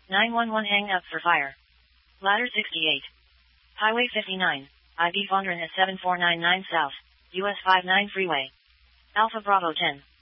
911 hang up for fire. Ladder 68. Highway 59. IB Fondren at 7499 South, US 59 Freeway. Alpha Bravo 10.